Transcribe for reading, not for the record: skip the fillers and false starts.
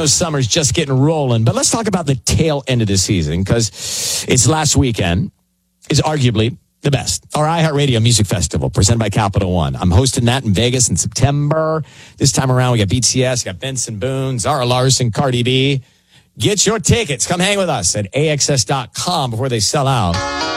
know summer's just getting rolling, but let's talk about the tail end of the season because its last weekend is arguably the best. Our iHeartRadio Music Festival presented by Capital One. I'm hosting that in Vegas in September. This time around, we got BTS, got Benson Boone, Zara Larson, Cardi B. Get your tickets. Come hang with us at AXS.com before they sell out.